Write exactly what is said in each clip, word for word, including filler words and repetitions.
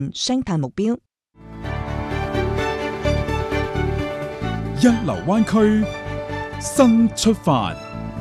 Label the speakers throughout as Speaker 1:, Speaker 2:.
Speaker 1: 雙碳目標。
Speaker 2: 一流灣區新出發。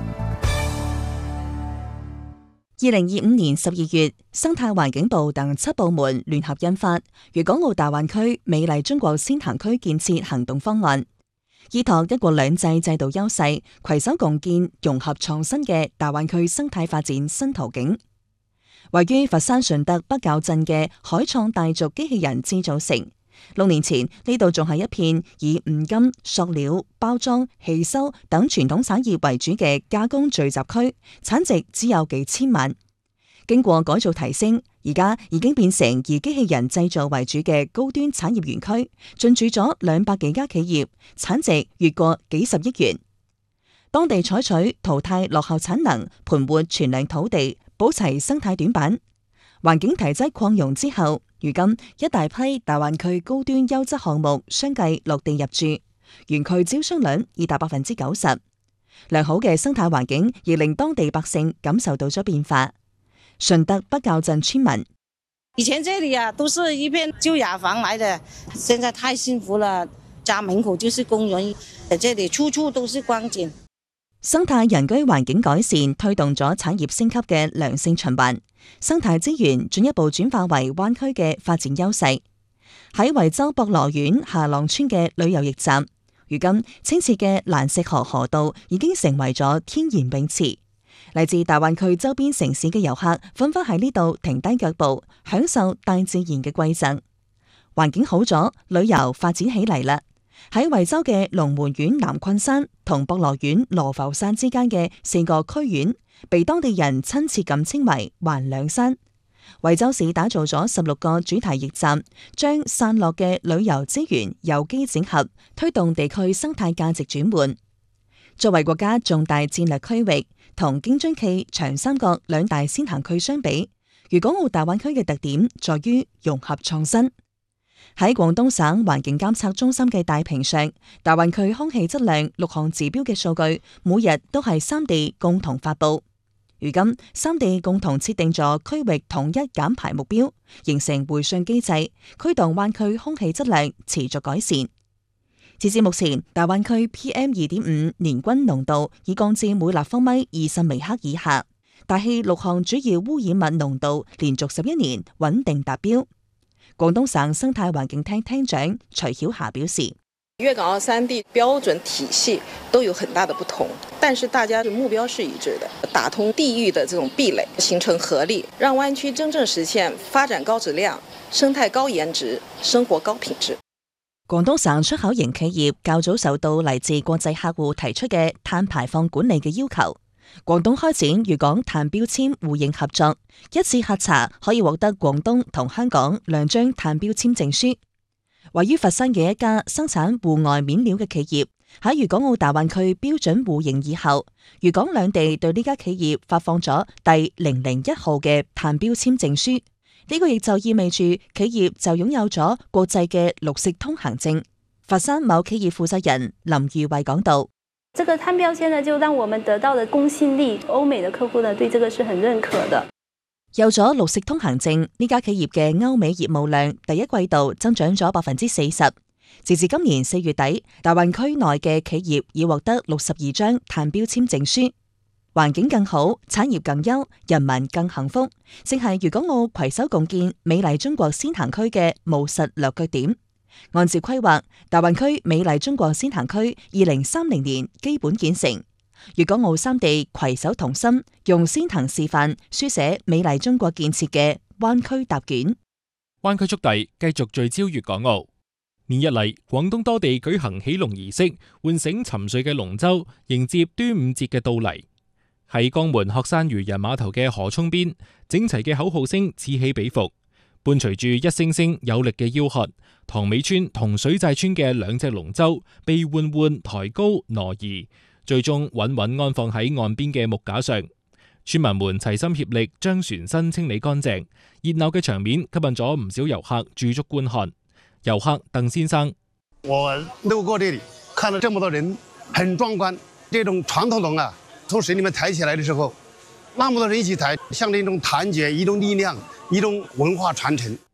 Speaker 1: 二零二五年十二月，生態環境部等七部門聯合印發《粵港澳大灣區美麗中國先行區建設行動方案》，依託一國兩制制度優勢，攜手共建融合創新嘅大灣區生態發展新途徑。位於佛山順德北滘鎮嘅海創大族機器人製造城，六年前呢度仲係一片以五金、塑料、包裝、汽修等傳統產業為主嘅加工聚集區，產值只有幾千萬。經過改造提升，而家已經變成以機器人製造為主嘅高端產業園區，進駐咗兩百幾家企業，產值越過幾十億元。當地採取淘汰落後產能、盤活存量土地，補齊生態短板。環境體質擴容之後，如今一大批大灣區高端優質項目相繼落地入駐，園區招商率已達百分之九十。良好嘅生態環境亦令當地百姓感受到咗變化。順德北滘鎮村民：
Speaker 3: 以前這裡啊，都是一片舊雅房來的，現在太幸福了，家門口就是公園，在這裡處處都是光景。
Speaker 1: 生態人居環境改善推動咗產業升級嘅良性循環，生態資源進一步轉化為灣區嘅發展優勢。喺惠州博羅縣下浪村嘅旅遊驛站，如今清澈嘅蘭石河河道已經成為咗天然泳池，嚟自大灣區周邊城市嘅遊客紛紛喺呢度停低腳步，享受大自然嘅饋贈。環境好咗，旅遊發展起嚟啦。喺惠州嘅龍門縣南昆山同博羅縣羅浮山之間嘅四個區縣，被當地人親切咁稱為環兩山。惠州市打造咗十六個主題驛站，將散落嘅旅遊資源有機整合，推動地區生態價值轉換。作為國家重大戰略區域，同京津冀、長三角兩大先行區相比，粵港澳大灣區嘅特點在於融合創新。喺廣東省環境監測中心嘅大屏上，大灣區空氣質量六項指標嘅數據，每日都係三地共同發布。如今，三地共同設定咗區域統一減排目標，形成回旋機制，驅動灣區空氣質量持續改善。截至目前，大灣區 P M 二點五 年均濃度已降至每立方米二十微克以下，大氣六項主要污染物濃度連續十一年穩定達標。廣東省生態環境廳廳長徐曉霞表示，
Speaker 4: 粵港澳三地標準體系都有很大的不同，但是大家的目標是一致的，打通地域的這種壁壘，形成合力，讓灣區真正實現發展高質量、生態高顏值、生活高品質。
Speaker 1: 廣東省出口型企業較早受到嚟自國際客戶提出嘅碳排放管理嘅要求。廣東開展粵港碳標籤互認合作，一次核查可以獲得廣東同香港兩張碳標籤證書。位於佛山嘅一家生產戶外面料嘅企業，喺粵港澳大灣區標準互認以後，粵港兩地對呢家企業發放咗第零零一號嘅碳標籤證書。呢、這個亦就意味住企業就擁有咗國際嘅綠色通行證。佛山某企業負責人林裕慧講道。
Speaker 5: 這個碳標籤呢，就讓我們得到的公信力，歐美的客戶呢，對這個是很認可的。
Speaker 1: 有咗綠色通行證，呢家企業嘅歐美業務量第一季度增長咗百分之四十。截至今年四月底，大灣區內嘅企業已獲得六十二張碳標籤證書。環境更好，產業更優，人民更幸福，正係粵港澳攜手共建美麗中國先行區嘅務實落腳點。按照規劃，大灣區美麗中國先行區二零三零年基本建成，粵港澳三地攜手同心，用先行示範書寫美麗中國建設嘅灣區答卷。
Speaker 6: 灣區速遞繼續聚焦粵港澳。連日嚟，廣東多地舉行起龍儀式，喚醒沉睡嘅龍舟，迎接端午節嘅到嚟。喺江門鶴山漁人碼頭嘅河涌邊，整齊嘅口號聲此起彼伏。伴隨住一聲聲有力嘅吆喝，塘尾村同水寨村嘅兩隻龍舟被緩緩抬高挪移，最終穩穩安放喺岸邊嘅木架上。村民們齊心協力將船身清理乾淨，熱鬧嘅場面吸引咗唔少遊客駐足觀看。遊客鄧先生：
Speaker 7: 我路過這裡，看到這麼多人，很壯觀。這種傳統龍啊，從水裡面抬起來的時候，那麼多人一起抬，像那種團結，一種力量，一種文化傳承。